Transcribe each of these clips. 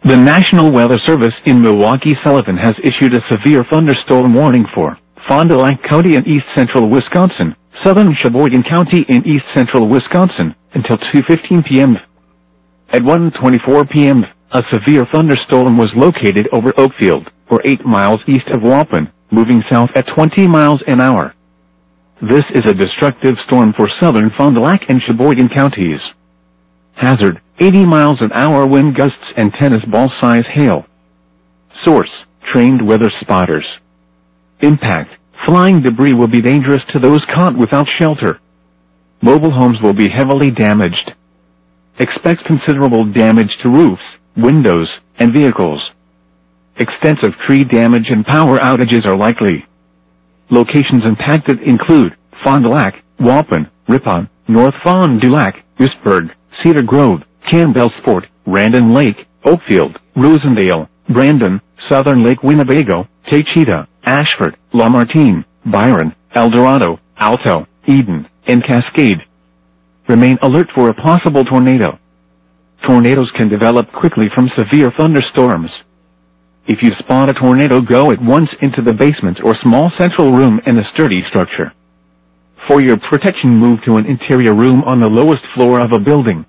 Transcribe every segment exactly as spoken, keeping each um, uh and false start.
The National Weather Service in Milwaukee-Sullivan has issued a severe thunderstorm warning for Fond du Lac County in east-central Wisconsin, southern Sheboygan County in east-central Wisconsin, until two fifteen p.m. At one twenty-four p.m., a severe thunderstorm was located over Oakfield, or eight miles east of Waupun, moving south at twenty miles an hour. This is a destructive storm for southern Fond du Lac and Sheboygan counties. Hazard, eighty miles an hour wind gusts and tennis ball size hail. Source, trained weather spotters. Impact, flying debris will be dangerous to those caught without shelter. Mobile homes will be heavily damaged. Expect considerable damage to roofs, windows, and vehicles. Extensive tree damage and power outages are likely. Locations impacted include Fond du Lac, Waupun, Ripon, North Fond du Lac, Duisburg, Cedar Grove, Campbellsport, Randon Lake, Oakfield, Rosendale, Brandon, Southern Lake Winnebago, Taycheedah, Ashford, Lamartine, Byron, El Dorado, Alto, Eden, and Cascade. Remain alert for a possible tornado. Tornadoes can develop quickly from severe thunderstorms. If you spot a tornado, go at once into the basement or small central room in a sturdy structure. For your protection, move to an interior room on the lowest floor of a building.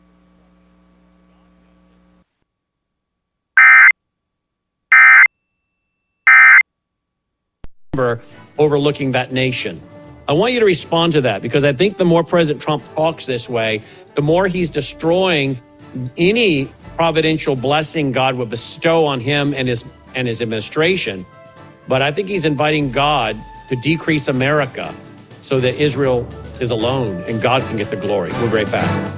Overlooking that nation. I want you to respond to that, because I think the more President Trump talks this way, the more he's destroying any providential blessing God would bestow on him and his and his administration. But I think he's inviting God to decrease America so that Israel is alone and God can get the glory. We'll be right back.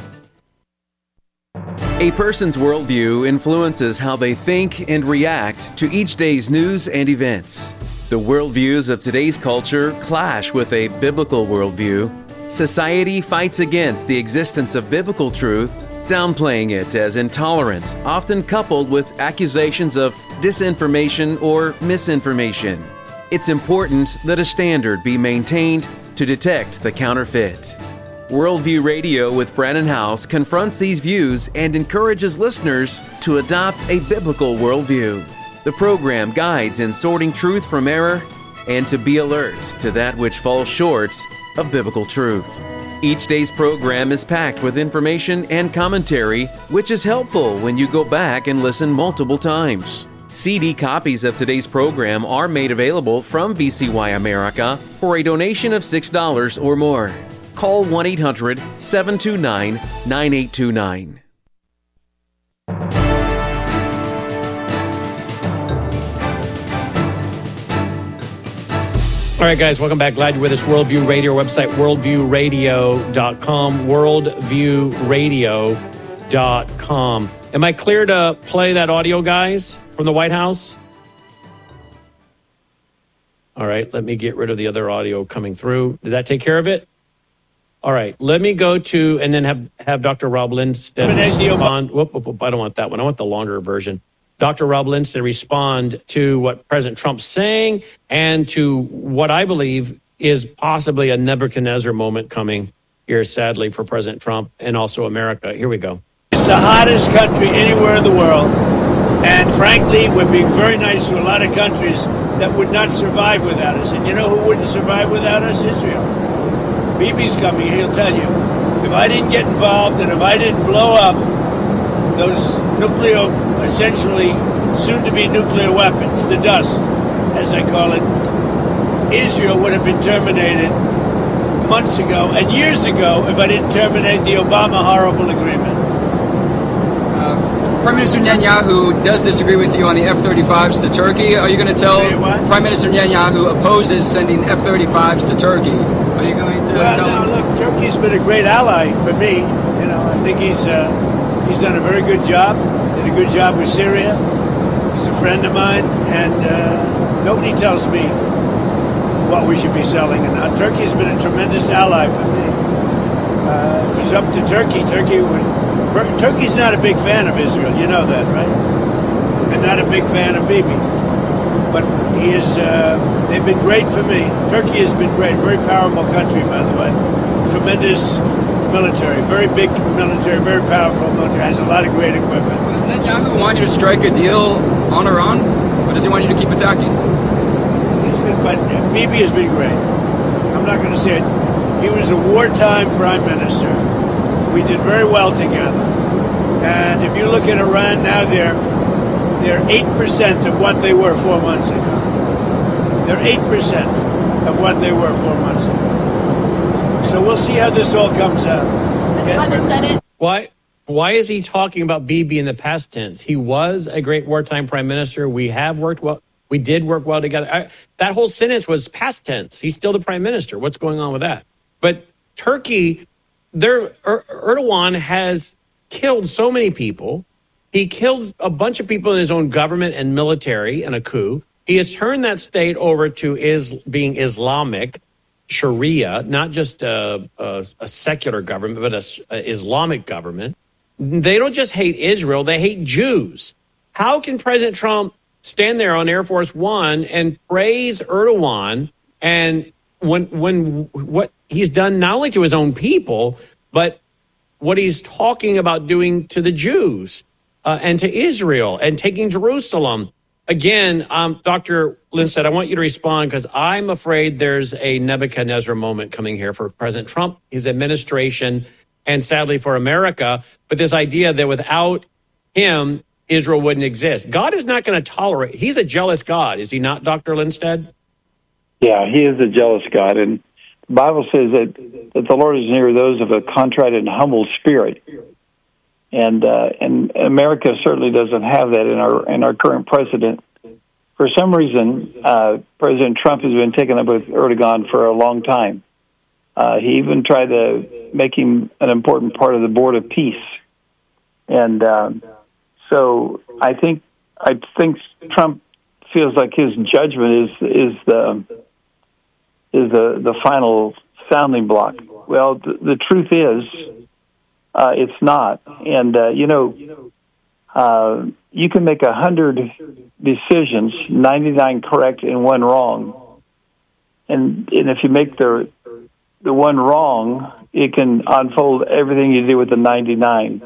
A person's worldview influences how they think and react to each day's news and events. The worldviews of today's culture clash with a biblical worldview. Society fights against the existence of biblical truth, downplaying it as intolerant, often coupled with accusations of disinformation or misinformation. It's important that a standard be maintained to detect the counterfeit. Worldview Radio with Brannon Howse confronts these views and encourages listeners to adopt a biblical worldview. The program guides in sorting truth from error and to be alert to that which falls short of biblical truth. Each day's program is packed with information and commentary, which is helpful when you go back and listen multiple times. C D copies of today's program are made available from V C Y America for a donation of six dollars or more. Call one eight hundred seven two nine nine eight two nine. All right, guys, welcome back. Glad you're with us. Worldview Radio, website worldview radio dot com, worldview radio dot com. Am I clear to play that audio, guys, from the White House? All right, let me get rid of the other audio coming through. Did that take care of it? All right, let me go to, and then have, have Doctor Rob Lindstedt respond. Whoop, whoop, whoop, I don't want that one. I want the longer version. Doctor Rob Lindstedt respond to what President Trump's saying and to what I believe is possibly a Nebuchadnezzar moment coming here, sadly, for President Trump and also America. Here we go. It's the hottest country anywhere in the world. And frankly, we're being very nice to a lot of countries that would not survive without us. And you know who wouldn't survive without us? Israel. Bibi's coming, he'll tell you. If I didn't get involved and if I didn't blow up those nuclear, essentially soon-to-be nuclear weapons, the dust, as I call it, Israel would have been terminated months ago and years ago if I didn't terminate the Obama horrible agreement. Uh, Prime Minister Netanyahu does disagree with you on the F thirty-fives to Turkey. Are you going to tell Prime Minister Netanyahu opposes sending F thirty-fives to Turkey? Are you going to well, tell no, him? Look, Turkey's been a great ally for me. You know, I think he's uh, he's done a very good job. Did a good job with Syria. He's a friend of mine, and uh, nobody tells me what we should be selling and not. Turkey's been a tremendous ally for me. Uh, it was up to Turkey. Turkey would. Turkey's not a big fan of Israel. You know that, right? And not a big fan of Bibi. But he is. Uh, they've been great for me. Turkey has been great. Very powerful country, by the way. Tremendous military, very big military, very powerful military, has a lot of great equipment. Does Netanyahu want you to strike a deal on Iran, or does he want you to keep attacking? He's been, but Bibi has been great. I'm not going to say it. He was a wartime prime minister. We did very well together. And if you look at Iran now, they're they're eight percent of what they were four months ago. They're eight percent of what they were four months ago. So we'll see how this all comes out. Okay? Why? Why is he talking about Bibi in the past tense? He was a great wartime prime minister. We have worked well. We did work well together. I, that whole sentence was past tense. He's still the prime minister. What's going on with that? But Turkey, their er, Erdogan has killed so many people. He killed a bunch of people in his own government and military in a coup. He has turned that state over to is being Islamic, Sharia, not just a, a, a secular government, but a, a Islamic government. They don't just hate Israel, they hate Jews. How can President Trump stand there on Air Force One and praise Erdogan and when when what he's done not only to his own people, but what he's talking about doing to the Jews uh, and to Israel and taking Jerusalem? Again, um, Doctor Lindstedt, I want you to respond because I'm afraid there's a Nebuchadnezzar moment coming here for President Trump, his administration, and sadly for America. But this idea that without him, Israel wouldn't exist. God is not going to tolerate. He's a jealous God, is he not, Doctor Lindstedt? Yeah, he is a jealous God. And the Bible says that, that the Lord is near those of a contrite and humble spirit. And uh, and America certainly doesn't have that in our in our current president. For some reason, uh, President Trump has been taken up with Erdogan for a long time. Uh, he even tried to make him an important part of the Board of Peace. And um, so I think I think Trump feels like his judgment is is the is the the final sounding block. Well, the, the truth is. Uh, it's not. And, uh, you know, uh, you can make a hundred decisions, ninety-nine correct and one wrong. And, and if you make the the one wrong, it can unfold everything you do with the ninety-nine.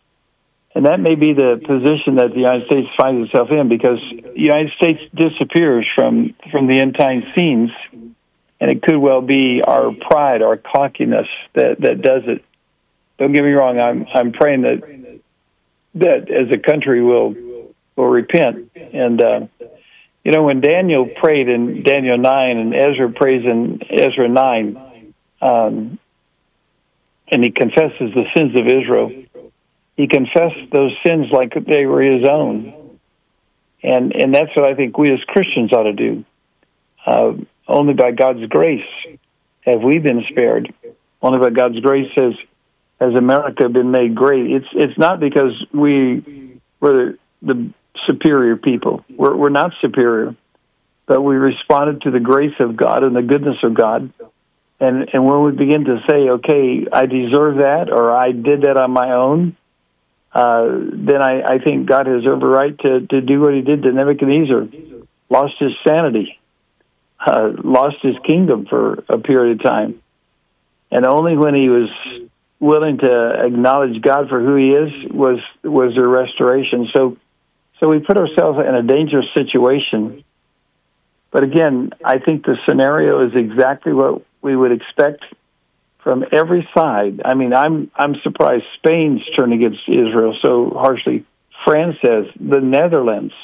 And that may be the position that the United States finds itself in because the United States disappears from, from the end time scenes, and it could well be our pride, our cockiness that, that does it. Don't get me wrong. I'm I'm praying that that as a country will will repent. And uh, you know, when Daniel prayed in Daniel nine and Ezra prays in Ezra nine, um, and he confesses the sins of Israel, he confessed those sins like they were his own. And and that's what I think we as Christians ought to do. Uh, only by God's grace have we been spared. Only by God's grace says. Has America been made great? It's it's not because we were the superior people. We're we're not superior, but we responded to the grace of God and the goodness of God. And and when we begin to say, okay, I deserve that, or I did that on my own, uh, then I, I think God has every right to, to do what he did to Nebuchadnezzar. Lost his sanity, uh, lost his kingdom for a period of time. And only when he was willing to acknowledge God for who he is was was their restoration. So so we put ourselves in a dangerous situation. But again, I think the scenario is exactly what we would expect from every side. I mean, I'm I'm surprised Spain's turned against Israel so harshly. France says, the Netherlands.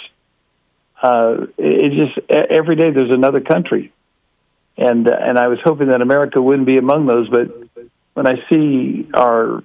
Uh, it just every day there's another country. And uh, and I was hoping that America wouldn't be among those, but when I see our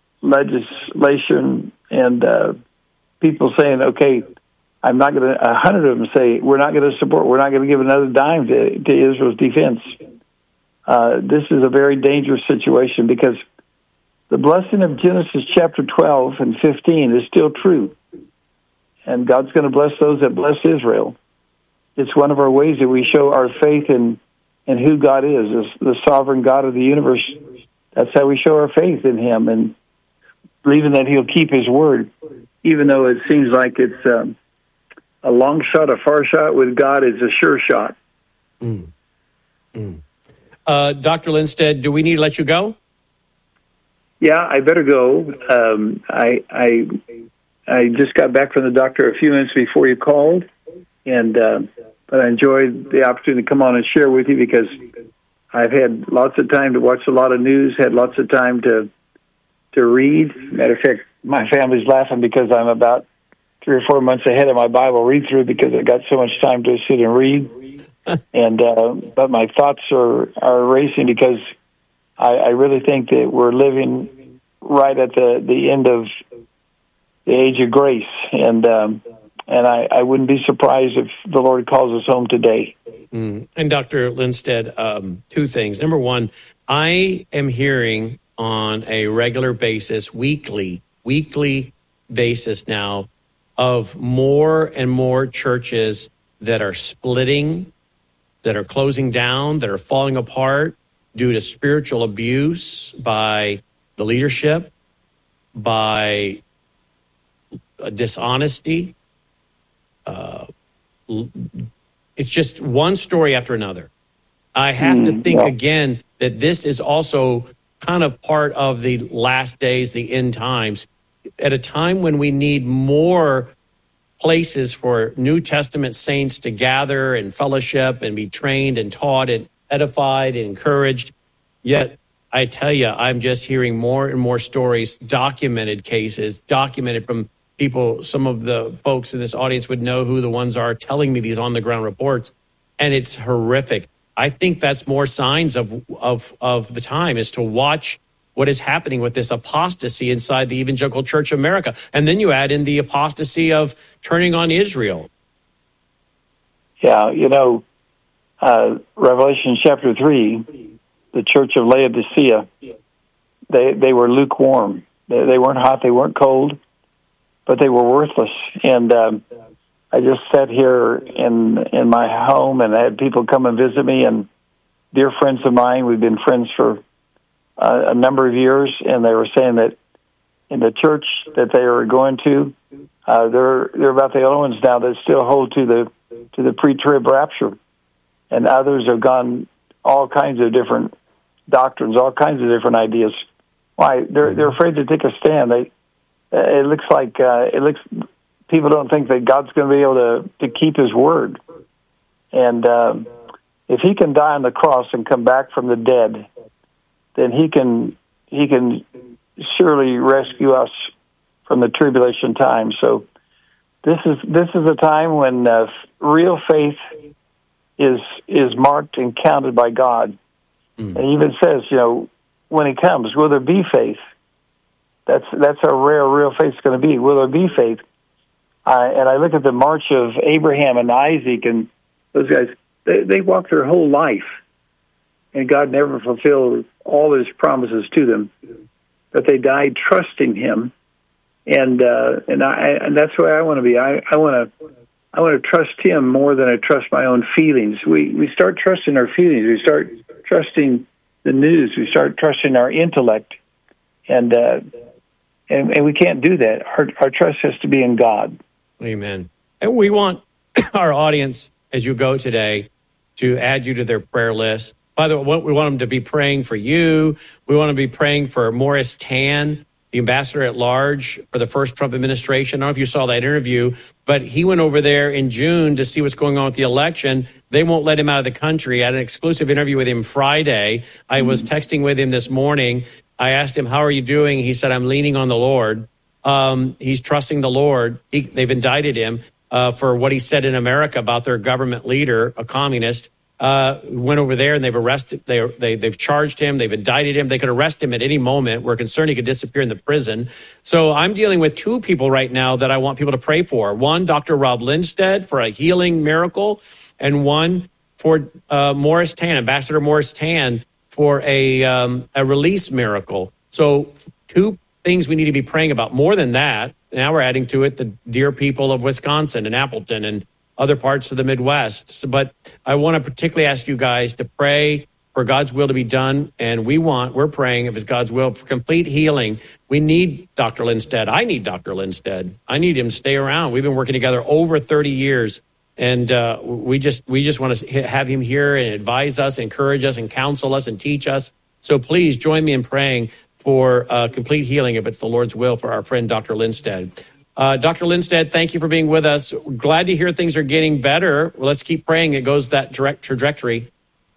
legislation and uh, people saying, okay, I'm not going to, a hundred of them say, we're not going to support, we're not going to give another dime to, to Israel's defense. Uh, this is a very dangerous situation because the blessing of Genesis chapter twelve and fifteen is still true. And God's going to bless those that bless Israel. It's one of our ways that we show our faith in, in who God is, as the sovereign God of the universe. That's how we show our faith in him and believing that he'll keep his word, even though it seems like it's um, a long shot, a far shot. With God, it's a sure shot. Mm. Mm. Uh, Doctor Lindstedt, do we need to let you go? Yeah, I better go. Um, I, I I just got back from the doctor a few minutes before you called, and uh, but I enjoyed the opportunity to come on and share with you because I've had lots of time to watch a lot of news, had lots of time to to read. Matter of fact, my family's laughing because I'm about three or four months ahead of my Bible read-through because I got so much time to sit and read. and uh, But my thoughts are, are racing because I, I really think that we're living right at the, the end of the age of grace. And um, and I, I wouldn't be surprised if the Lord calls us home today. Mm. And Doctor Lindstedt, um, two things. Number one, I am hearing on a regular basis, weekly, weekly basis now, of more and more churches that are splitting, that are closing down, that are falling apart due to spiritual abuse by the leadership, by dishonesty. Uh, it's just one story after another. I have mm, to think yeah. again that this is also kind of part of the last days, the end times, at a time when we need more places for New Testament saints to gather and fellowship and be trained and taught and edified and encouraged. Yet, I tell you, I'm just hearing more and more stories, documented cases, documented from people. Some of the folks in this audience would know who the ones are telling me these on-the-ground reports, and it's horrific. I think that's more signs of of of the time, is to watch what is happening with this apostasy inside the evangelical church of America. And then you add in the apostasy of turning on Israel. Yeah, you know, uh, Revelation chapter three, the church of Laodicea, they they were lukewarm. They, they weren't hot, they weren't cold, but they were worthless. And um, I just sat here in in my home, and I had people come and visit me, and dear friends of mine, we've been friends for uh, a number of years, and they were saying that in the church that they are going to, uh, they're they're about the only ones now that still hold to the to the pre-trib rapture, and others have gone all kinds of different doctrines, all kinds of different ideas. Why? They're they're afraid to take a stand. They it looks like uh, it looks. People don't think that God's going to be able to, to keep His word. And um, if He can die on the cross and come back from the dead, then He can He can surely rescue us from the tribulation time. So this is this is a time when uh, real faith is is marked and counted by God. Mm. And He even says, you know, when He comes, will there be faith? That's that's how rare real faith is going to be. Will there be faith? Uh, and I look at the march of Abraham and Isaac, and those guys, they, they walked their whole life, and God never fulfilled all His promises to them. But they died trusting Him, and uh, and I and that's the way I want to be. I, I want to I want to trust Him more than I trust my own feelings. We we start trusting our feelings. We start trusting the news. We start trusting our intellect, and uh, and, and we can't do that. Our our trust has to be in God. Amen. And we want our audience, as you go today, to add you to their prayer list. By the way, we want them to be praying for you. We want to be praying for Morris Tan, the ambassador at large for the first Trump administration. I don't know if you saw that interview, but he went over there in June to see what's going on with the election. They won't let him out of the country. I had an exclusive interview with him Friday. I was texting with him this morning. I asked him, how are you doing? He said, I'm leaning on the Lord. Um, he's trusting the Lord. He, they've indicted him uh, for what he said in America about their government leader, a communist. Uh, went over there and they've arrested. They, they they've charged him. They've indicted him. They could arrest him at any moment. We're concerned he could disappear in the prison. So I'm dealing with two people right now that I want people to pray for. One, Doctor Rob Lindstedt for a healing miracle, and one for uh, Morris Tan, Ambassador Morris Tan, for a um, a release miracle. So two things we need to be praying about. More than that, now we're adding to it the dear people of Wisconsin and Appleton and other parts of the Midwest. But I want to particularly ask you guys to pray for God's will to be done. And we want, we're praying, if it's God's will, for complete healing. We need Doctor Lindstedt. I need Doctor Lindstedt. I need him to stay around. We've been working together over thirty years. And uh, we just we just want to have him here and advise us, encourage us, and counsel us and teach us. So please join me in praying for uh, complete healing, if it's the Lord's will, for our friend Doctor Lindstedt. Uh, Doctor Lindstedt, thank you for being with us. Glad to hear things are getting better. Well, let's keep praying it goes that direct trajectory.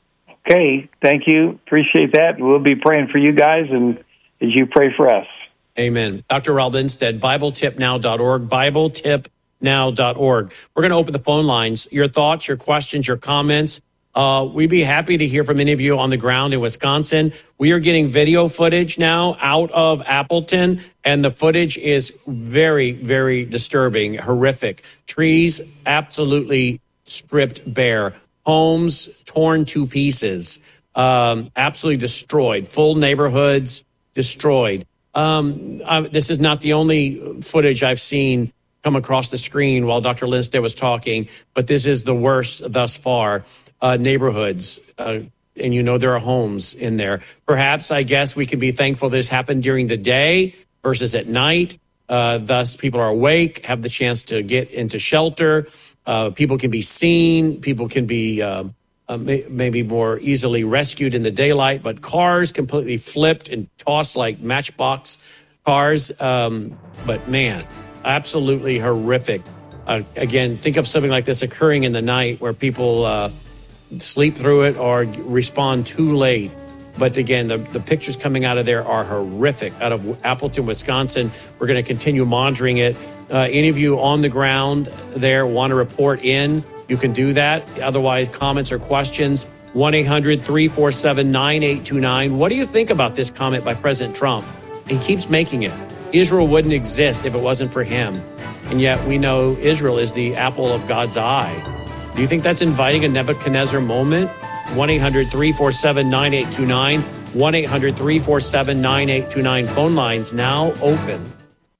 Okay, thank you. Appreciate that. We'll be praying for you guys and as you pray for us. Amen. Doctor Rob Lindstedt, Bible Tip Now dot org, Bible Tip Now dot org. We're going to open the phone lines. Your thoughts, your questions, your comments. Uh, we'd be happy to hear from any of you on the ground in Wisconsin. We are getting video footage now out of Appleton, and the footage is very, very disturbing, horrific. Trees absolutely stripped bare. Homes torn to pieces. Um, absolutely destroyed. Full neighborhoods destroyed. Um, uh, this is not the only footage I've seen come across the screen while Doctor Lindstedt was talking, but this is the worst thus far. Uh, neighborhoods, uh, and you know there are homes in there. Perhaps, I guess, we can be thankful this happened during the day versus at night. Uh, thus, people are awake, have the chance to get into shelter. Uh, people can be seen. People can be uh, uh, may- maybe more easily rescued in the daylight. But cars completely flipped and tossed like matchbox cars. Um, but man, absolutely horrific. Uh, again, think of something like this occurring in the night where people uh, sleep through it or respond too late. But again, the, the pictures coming out of there are horrific. Out of Appleton, Wisconsin, we're going to continue monitoring it. Uh, any of you on the ground there want to report in, you can do that. Otherwise, comments or questions, one eight hundred three four seven nine eight two nine. What do you think about this comment by President Trump? He keeps making it. Israel wouldn't exist if it wasn't for him. And yet we know Israel is the apple of God's eye. Do you think that's inviting a Nebuchadnezzar moment? one eight hundred three four seven nine eight two nine. one eight hundred three four seven nine eight two nine. Phone lines now open.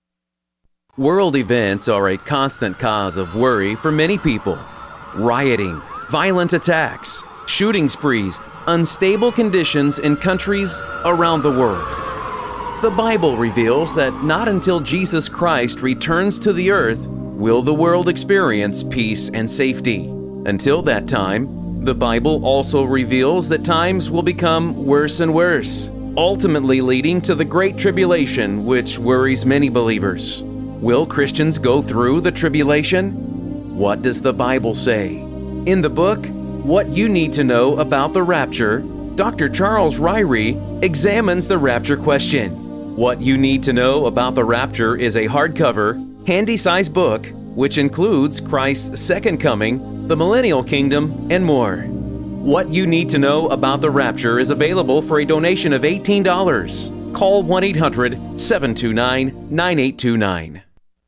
World events are a constant cause of worry for many people. Rioting, violent attacks, shooting sprees, unstable conditions in countries around the world. The Bible reveals that not until Jesus Christ returns to the earth will the world experience peace and safety. Until that time, the Bible also reveals that times will become worse and worse, ultimately leading to the Great Tribulation, which worries many believers. Will Christians go through the tribulation? What does the Bible say? In the book, What You Need to Know About the Rapture, Doctor Charles Ryrie examines the rapture question. What You Need to Know About the Rapture is a hardcover, handy-sized book which includes Christ's second coming, the millennial kingdom, and more. What You Need to Know About the Rapture is available for a donation of eighteen dollars. Call one eight hundred seven two nine nine eight two nine.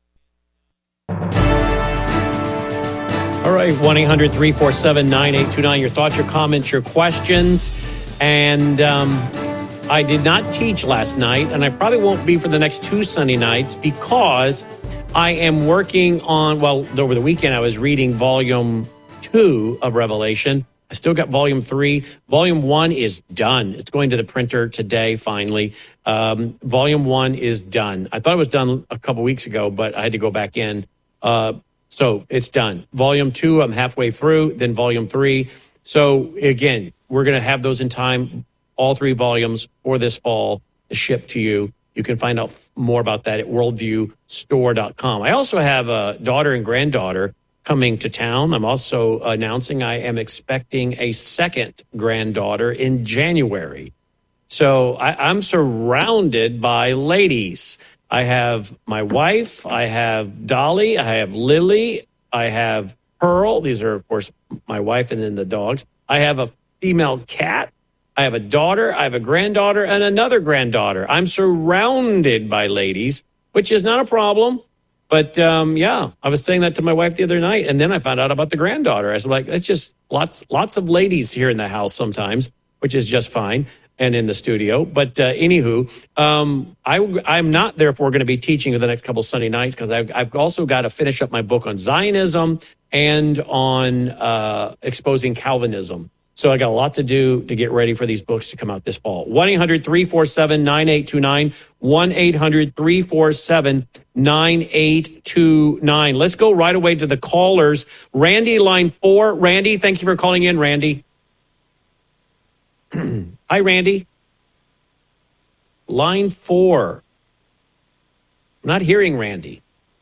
All right, one eight hundred three four seven nine eight two nine. Your thoughts, your comments, your questions. And um, I did not teach last night, and I probably won't be for the next two Sunday nights because I am working on, well, over the weekend I was reading volume two of Revelation. I still got volume three. Volume one is done. It's going to the printer today, finally. Um, volume one is done. I thought it was done a couple weeks ago, but I had to go back in. Uh, so it's done. Volume two, I'm halfway through, then volume three. So again, we're going to have those in time, all three volumes for this fall to ship to you. You can find out more about that at worldview store dot com. I also have a daughter and granddaughter coming to town. I'm also announcing I am expecting a second granddaughter in January. So I, I'm surrounded by ladies. I have my wife, I have Dolly, I have Lily, I have Pearl. These are, of course, my wife and then the dogs. I have a female cat. I have a daughter, I have a granddaughter, and another granddaughter. I'm surrounded by ladies, which is not a problem. But, um, yeah, I was saying that to my wife the other night, and then I found out about the granddaughter. I was like, it's just lots lots of ladies here in the house sometimes, which is just fine, and in the studio. But uh, anywho, um, I, I'm not, therefore, going to be teaching for the next couple Sunday nights because I've, I've also got to finish up my book on Zionism and on uh, exposing Calvinism. So I got a lot to do to get ready for these books to come out this fall. one eight hundred three four seven nine eight two nine. one eight hundred three four seven nine eight two nine. Let's go right away to the callers. Randy, line four. Randy, thank you for calling in, Randy. Hi, Randy. Line four. I'm not hearing Randy.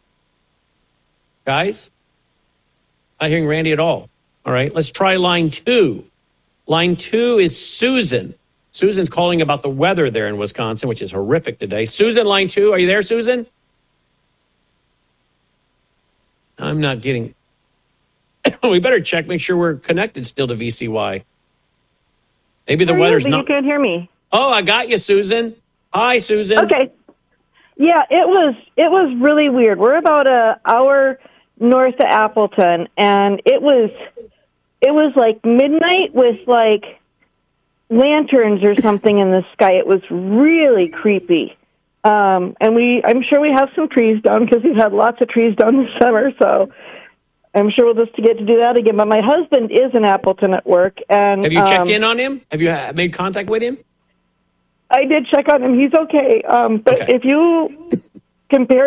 Guys? Not hearing Randy at all. All right, let's try line two. Line two is Susan. Susan's calling about the weather there in Wisconsin, which is horrific today. Susan, line two. Are you there, Susan? I'm not getting... We better check, make sure we're connected still to V C Y. Maybe the How are weather's you, but not... You can't hear me. Oh, I got you, Susan. Hi, Susan. Okay. Yeah, it was it was really weird. We're about an hour north of Appleton, and it was it was like midnight with like lanterns or something in the sky. It was really creepy. Um, and we, I'm sure we have some trees down because we've had lots of trees down this summer. So I'm sure we'll just get to do that again. But my husband is in Appleton at work, and have you checked um, in on him? Have you made contact with him? I did check on him. He's okay. Um, but Okay. if you compare